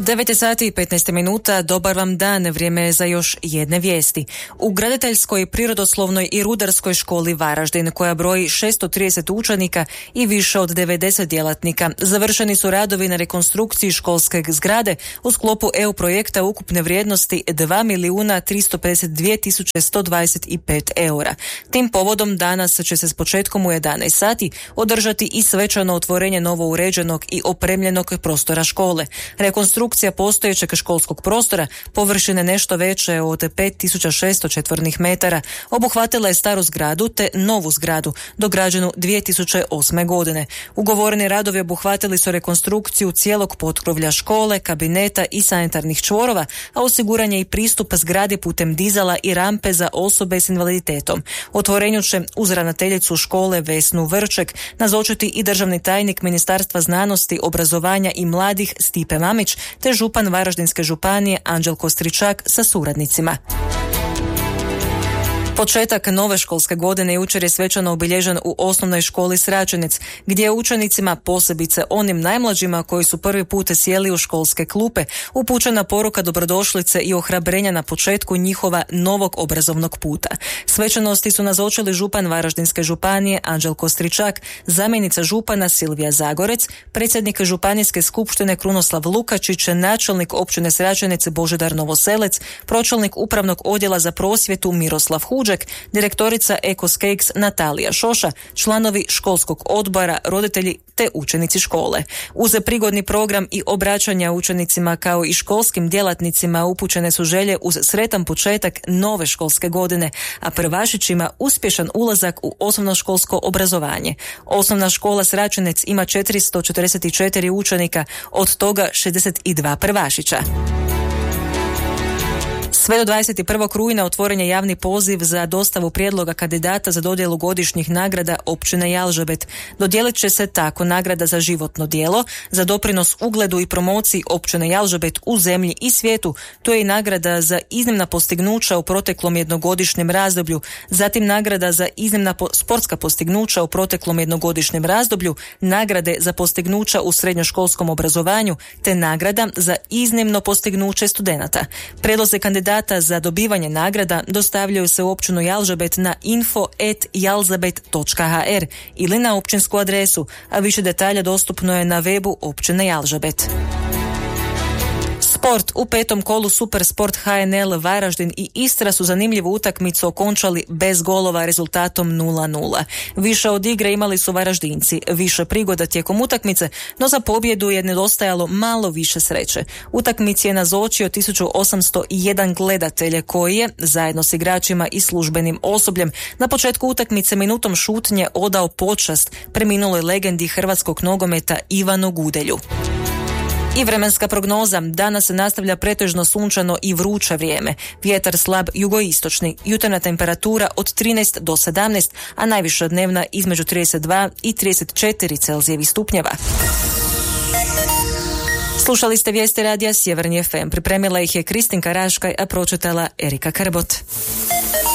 9 sati i 15 minuta, dobar vam dan, vrijeme je za još jedne vijesti. U Graditeljskoj, prirodoslovnoj i rudarskoj školi Varaždin, koja broji 630 učenika i više od 90 djelatnika, završeni su radovi na rekonstrukciji školske zgrade u sklopu EU projekta ukupne vrijednosti 2.352.125 eura. Tim povodom danas će se s početkom u 11 sati održati i svečano otvorenje novo uređenog i opremljenog prostora škole. Rekonstrukcija postojećeg školskog prostora, površine nešto veće od 5600 četvornih metara, obuhvatila je staru zgradu te novu zgradu, dograđenu 2008. godine. Ugovoreni radovi obuhvatili su rekonstrukciju cijelog potkrovlja škole, kabineta i sanitarnih čvorova, a osiguran je i pristup zgradi putem dizala i rampe za osobe s invaliditetom. Otvorenju će uz ravnateljicu škole Vesnu Vrček nazočiti i državni tajnik Ministarstva znanosti, obrazovanja i mladih Stipe Mamić, te župan Varaždinske županije Anđelko Stričak sa suradnicima. Početak nove školske godine jučer je svečano obilježen u osnovnoj školi Sračinec, gdje je učenicima, posebice onim najmlađima koji su prvi put sjeli u školske klupe, upućena poruka dobrodošlice i ohrabrenja na početku njihova novog obrazovnog puta. Svečanosti su nazočili župan Varaždinske županije Anđelko Stričak, zamjenica župana Silvija Zagorec, predsjednik županijske skupštine Krunoslav Lukačić, načelnik općine Sračinec Božidar Novoselec, pročelnik upravnog odjela za prosvjetu Miroslav Huđ, direktorica Ecoscakes Natalija Šoša, članovi školskog odbora, roditelji te učenici škole. Uz prigodni program i obraćanja učenicima kao i školskim djelatnicima upućene su želje uz sretan početak nove školske godine, a prvašićima uspješan ulazak u osnovnoškolsko obrazovanje. Osnovna škola Sračinec ima 444 učenika, od toga 62 prvašića. Sve do 21. rujna otvoren je javni poziv za dostavu prijedloga kandidata za dodjelu godišnjih nagrada općine Jalžabet. Dodijelit će se tako nagrada za životno djelo, za doprinos ugledu i promociji općine Jalžabet u zemlji i svijetu. To je i nagrada za iznimna postignuća u proteklom jednogodišnjem razdoblju, zatim nagrada za iznimna sportska postignuća u proteklom jednogodišnjem razdoblju, nagrade za postignuća u srednjoškolskom obrazovanju, te nagrada za iznimno postignuće studenata. Prijedlozi kandidata za dobivanje nagrada dostavljaju se u općinu Jalžabet na info@jalzabet.hr ili na općinsku adresu, a više detalja dostupno je na webu općine Jalžabet. Sport. U petom kolu Supersport HNL Varaždin i Istra su zanimljivu utakmicu okončali bez golova rezultatom 0:0. Više od igre imali su Varaždinci, više prigoda tijekom utakmice, no za pobjedu je nedostajalo malo više sreće. Utakmici je nazočio 1801 gledatelje koji je, zajedno s igračima i službenim osobljem, na početku utakmice minutom šutnje odao počast preminuloj legendi hrvatskog nogometa Ivanu Gudelju. I vremenska prognoza. Danas se nastavlja pretežno sunčano i vruće vrijeme. Vjetar slab jugoistočni. Jutarnja temperatura od 13 do 17, a najviša dnevna između 32 i 34 Celzijevih stupnjeva. Slušali ste vijesti radija Sjeverni FM. Pripremila ih je Kristinka Raškaj, a pročitala Erika Karbot.